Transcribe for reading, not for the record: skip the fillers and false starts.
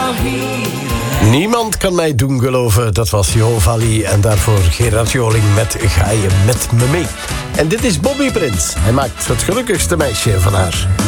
Niemand kan mij doen geloven, dat was Jo Valli. En daarvoor Gerard Joling met Ga je met me mee. En dit is Bobby Prins. Hij maakt het gelukkigste meisje van haar.